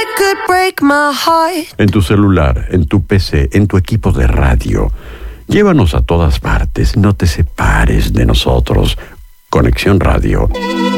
could break my heart. En tu celular, en tu PC, en tu equipo de radio. Llévanos a todas partes, no te separes de nosotros. Conexión Radio.